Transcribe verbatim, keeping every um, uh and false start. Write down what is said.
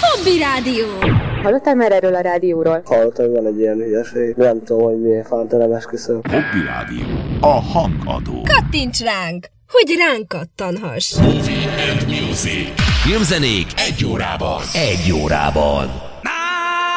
Hobby Rádió. Hallottál már erről a rádióról? Hallottam, hogy van egy ilyen hülyeség. Nem tudom, hogy milyen fanta, nem esküszöm. Hobby Rádió. A hangadó. Kattints ránk, hogy ránk kattanhass. Movie and Music. Filmzenék egy órában. Egy órában.